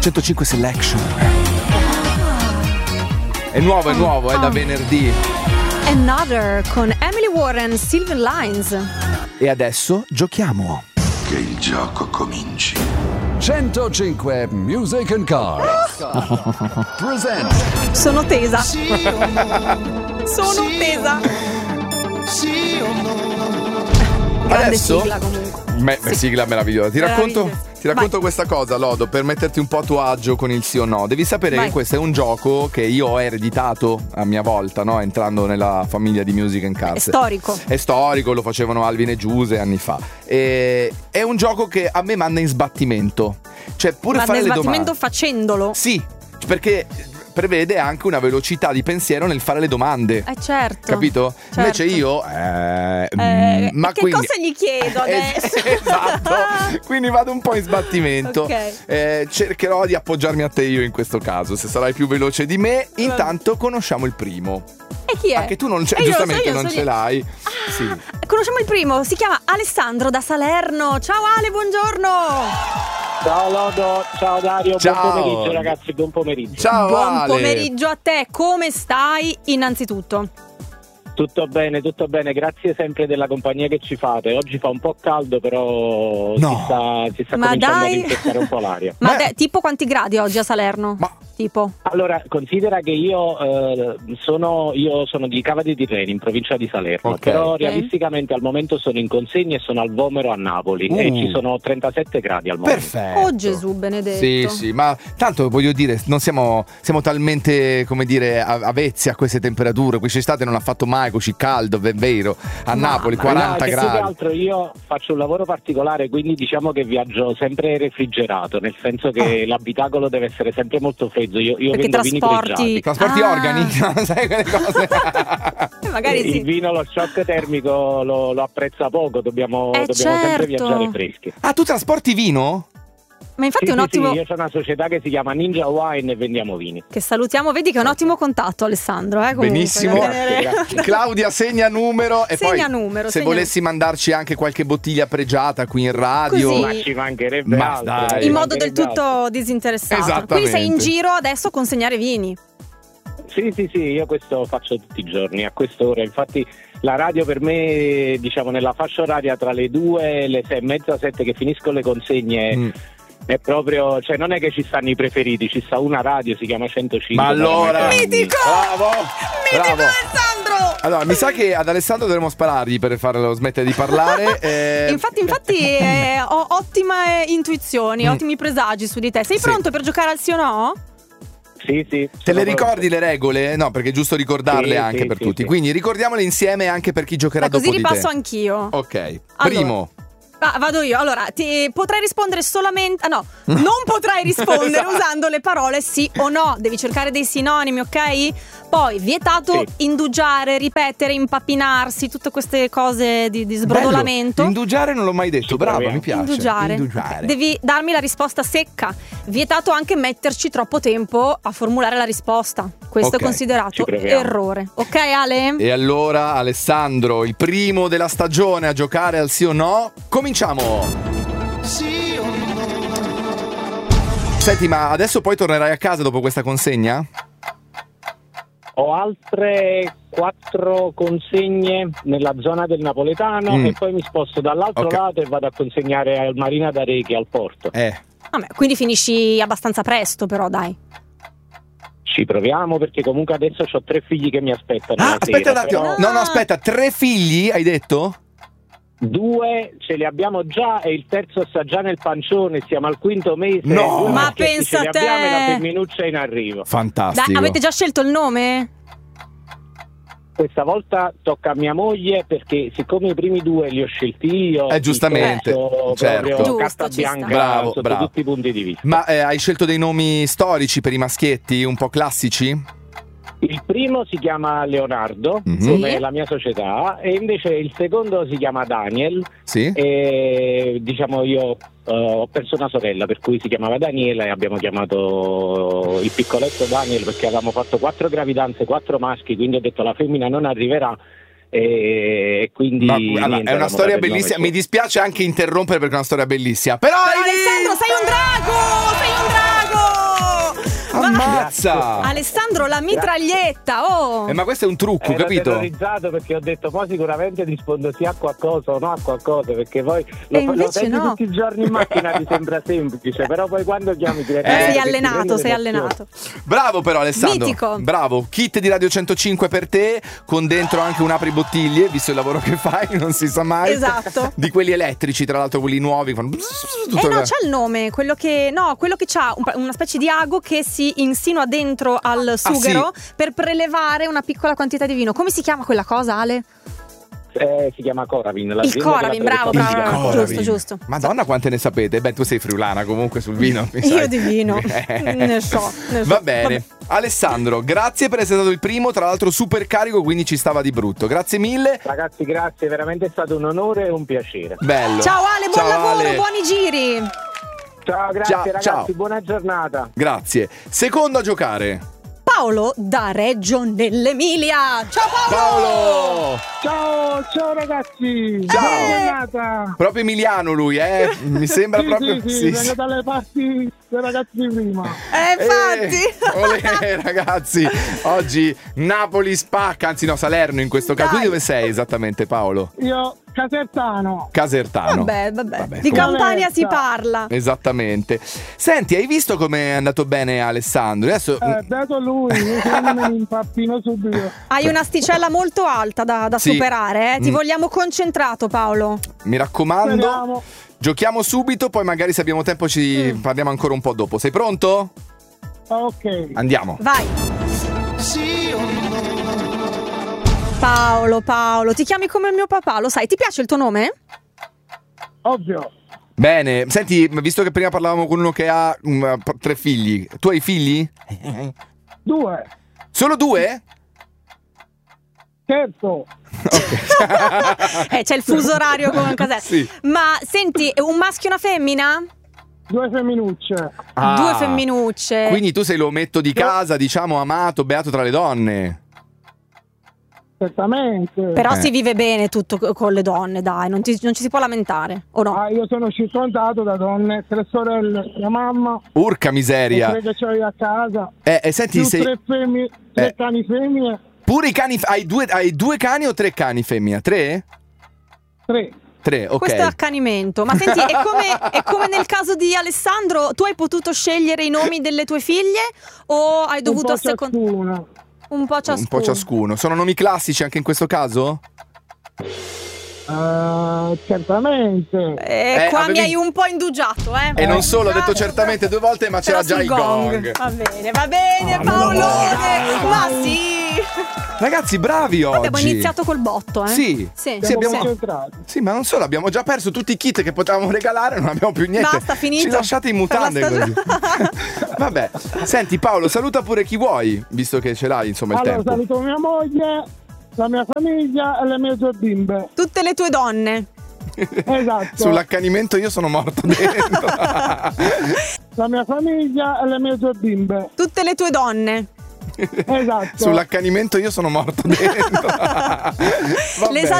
105 Selection. È nuovo, è da venerdì. Another con Emily Warren, Sylvan Lines. E adesso giochiamo. Che il gioco cominci. 105 Music and Cars present. Sono tesa. Sono tesa. Grande Adesso sigla comunque. Sigla meravigliosa. Ti racconto Vai. questa cosa, Lodo, per metterti un po' a tuo agio con il sì o no. Devi sapere che questo è un gioco che io ho ereditato a mia volta, no? Entrando nella famiglia di Music and Cars. È storico, lo facevano Alvin e Giuse anni fa. È un gioco che a me manda in sbattimento. Cioè, pure fare le domande. sbattimento facendolo. Sì, perché prevede anche una velocità di pensiero nel fare le domande. Certo. Capito? Certo. Invece io ma che quindi, cosa gli chiedo adesso? esatto. Quindi vado un po' in sbattimento. Ok. Cercherò di appoggiarmi a te io in questo caso, se sarai più veloce di me. Intanto conosciamo il primo. E chi è? Anche tu non c'è, Io giustamente io non ce l'hai. Sì. Conosciamo il primo, si chiama Alessandro da Salerno. Ciao Ale, buongiorno. Ciao Lodo, ciao Dario, Ciao. buon pomeriggio ragazzi, buon pomeriggio. Ciao Buon Ale. pomeriggio a te, come stai innanzitutto? Tutto bene, grazie sempre della compagnia che ci fate. Oggi fa un po' caldo, però No. si sta Ma cominciando dai. a rinfrescare un po' l'aria. Tipo quanti gradi oggi a Salerno? Ma Tipo? Allora, considera che io sono di Cava dei Tirreni, in provincia di Salerno, Ok. però realisticamente al momento sono in consegna e sono al Vomero a Napoli e ci sono 37 gradi al momento. perfetto. Oh Gesù benedetto. Sì, ma tanto voglio dire, non siamo talmente, come dire, avvezzi a queste temperature. Quest'estate non ha fatto mai così caldo, è vero. A Napoli 40 Più che gradi. altro io faccio un lavoro particolare, quindi diciamo che viaggio sempre refrigerato, nel senso che l'abitacolo deve essere sempre molto freddo. Io Perché vendo vini pregiati. Trasporti organi? Sai quelle cose? Magari Il sì. vino, lo shock termico lo apprezza poco, dobbiamo sempre certo. viaggiare freschi. Ah, tu trasporti vino? Ma infatti è un ottimo. Sì, io ho una società che si chiama Ninja Wine e vendiamo vini. Che salutiamo, vedi che è un ottimo contatto Alessandro, comunque, Benissimo. da tenere- Grazie. Claudia, segna numero e Segna poi numero, se segna volessi mandarci anche qualche bottiglia pregiata qui in radio. Così. Ma ci mancherebbe Ma altro. dai. in modo del Mancherebbe altro. tutto disinteressato. Esattamente. Quindi sei in giro adesso a consegnare vini. Sì, io questo faccio tutti i giorni, a quest'ora. Infatti la radio per me, diciamo nella fascia oraria tra le 2 e le 6 e mezza, 7 che finisco le consegne, è proprio, cioè non è che ci stanno i preferiti, ci sta una radio, si chiama 105. Ma allora, Mitico! bravo, Mitico bravo. Alessandro! Allora, mi sa che ad Alessandro dovremmo sparargli per farlo smettere di parlare. Infatti ho ottime intuizioni, ottimi presagi su di te. Sei Sì. pronto per giocare al sì o no? Sì. Te sono le pronto. ricordi le regole? No, perché è giusto ricordarle Sì, anche sì, per sì, tutti. sì. Quindi ricordiamole insieme anche per chi giocherà Così dopo di te. ripasso anch'io. Ok, Allora. primo. Vado io. Allora, potrai rispondere solamente. No, non potrai rispondere Esatto. usando le parole sì o no. Devi cercare dei sinonimi, ok? Poi, vietato Sì. indugiare, ripetere, impappinarsi, tutte queste cose di sbrodolamento. Bello. Indugiare non l'ho mai detto. Ci Bravo, proviamo. mi piace. Indugiare. Devi darmi la risposta secca. Vietato anche metterci troppo tempo a formulare la risposta. Questo Ok, è considerato ci proviamo. errore. Ok, Ale? E allora, Alessandro, il primo della stagione a giocare al sì o no. Cominciamo. Senti, ma adesso poi tornerai a casa dopo questa consegna? Ho altre 4 consegne nella zona del Napoletano e poi mi sposto dall'altro Ok. lato e vado a consegnare al Marina d'Arechi al porto. Vabbè, quindi finisci abbastanza presto, però, dai. Ci proviamo perché comunque adesso ho 3 figli che mi aspettano. Ah, la aspetta un sera, attimo. però No, aspetta, 3 figli hai detto? 2 ce li abbiamo già e il terzo sta già nel pancione, siamo al 5º mese. No! 2 Ma maschietti pensa ce li a te! abbiamo e la femminuccia è in arrivo. Fantastico. Dai, avete già scelto il nome? Questa volta tocca a mia moglie perché siccome i primi 2 li ho scelti io, giustamente, certo. certo. Giusto, Carta ci bianca sta. Bravo, sotto bravo. tutti i punti di vista. Ma hai scelto dei nomi storici per i maschietti, un po' classici? Il primo si chiama Leonardo, Mhm. come Sì. la mia società, e invece il secondo si chiama Daniel. Sì? E diciamo io ho perso una sorella, per cui si chiamava Daniela e abbiamo chiamato il piccoletto Daniel perché avevamo fatto 4 gravidanze, 4 maschi, quindi ho detto la femmina non arriverà. E quindi Ma, niente, allora, è una avevamo storia dato il nome bellissima. suo. Mi dispiace anche interrompere perché è una storia bellissima. Però hai Alessandro, sei un drago! Sei un drago! Ammazza! Alessandro, la mitraglietta, oh! Ma questo è un trucco, Ero capito? terrorizzato perché ho detto poi sicuramente rispondo sì a qualcosa o no a qualcosa, perché poi lo invece senti no. tutti i giorni in macchina ti sembra semplice, però poi quando chiami direttamente sei ti allenato, viene sei l'emozione. allenato. Bravo però Alessandro. Mitico. Bravo. Kit di Radio 105 per te, con dentro anche un apribottiglie, visto il lavoro che fai, non si sa mai. Esatto. Di quelli elettrici, tra l'altro quelli nuovi, che fanno tutto No, c'ha il nome, quello che c'ha una specie di ago che si insinua dentro al sughero per prelevare una piccola quantità di vino. Come si chiama quella cosa, Ale? Si chiama Coravin. Il Coravin, bravo, si chiama bravo. Coravin. Giusto. Madonna, quante ne sapete? Beh, tu sei friulana comunque sul vino. mi Io sai. di vino, ne so. Va bene. Alessandro, grazie per essere stato il primo, tra l'altro super carico, quindi ci stava di brutto. Grazie mille. Ragazzi, grazie, veramente è stato un onore e un piacere. Bello. Ciao Ale, buon Ciao, lavoro, Ale. buoni giri. Ciao, grazie Ciao, ragazzi, ciao. buona giornata. Grazie. Secondo a giocare. Paolo da Reggio nell'Emilia. Ciao Paolo! Ciao ragazzi. Ciao. Buona giornata. Proprio emiliano lui, mi sembra proprio. Sì, vengo dalle parti dei ragazzi di prima. Infatti. Olè, ragazzi, oggi Napoli spacca, anzi no, Salerno in questo caso. Dai. Tu dove sei esattamente, Paolo? Io Casertano. Casertano. Vabbè. Di comunque- Campania si parla. Esattamente. Senti, hai visto come è andato bene Alessandro? Adesso Dato lui, io me mi impappino subito. Hai un'asticella molto alta da Sì. superare, eh? Ti Mm. vogliamo concentrato, Paolo. mi raccomando, Speriamo. giochiamo subito, poi magari se abbiamo tempo ci parliamo ancora un po' dopo. Sei pronto? Ok. Andiamo. Vai. Paolo, ti chiami come il mio papà, lo sai? Ti piace il tuo nome? Ovvio. Bene, senti, visto che prima parlavamo con uno che ha 3 figli, tu hai figli? 2. Solo 2? Certo. C'è il fuso orario con Caserta. Sì. Ma senti, un maschio e una femmina? 2 femminucce. Ah, 2 femminucce. Quindi tu sei l'ometto di casa, diciamo, amato, beato tra le donne. Certamente. Però si vive bene tutto con le donne, dai, non ci si può lamentare, o no? Io sono circondato da donne, 3 sorelle, mia mamma, Urca miseria. 3 che ho io a casa, Senti, più sei 3 femmine, 3 Eh. cani femmine, pure i cani. Hai due cani o 3 cani femmina? 3? 3. 3, ok. Questo è accanimento. Ma senti, è come nel caso di Alessandro, tu hai potuto scegliere i nomi delle tue figlie o hai dovuto ciascuna. un po' ciascuno? Un po' ciascuno. Sono nomi classici anche in questo caso? Certamente. Qua avevi- mi hai un po' indugiato, eh? E non solo, ho detto certamente 2 volte, ma c'era Però già sul il gong. Va bene, Paolone. Ma sì. Ragazzi, bravi oggi. Abbiamo iniziato col botto, eh? Sì. Sì, Sì, abbiamo- concentrati. Sì, ma non solo, abbiamo già perso tutti i kit che potevamo regalare, non abbiamo più niente. Basta, finito. Ci lasciate in mutande Per la così. Vabbè, senti Paolo, saluta pure chi vuoi, visto che ce l'hai, insomma, il Allora, tempo. saluto mia moglie, la mia famiglia e le mie 2 bimbe. Tutte le tue donne. Esatto. Sull'accanimento io sono morto dentro. La mia famiglia e le mie 2 bimbe. Tutte le tue donne. Esatto. Sull'accanimento io sono morto dentro. Va Le bene.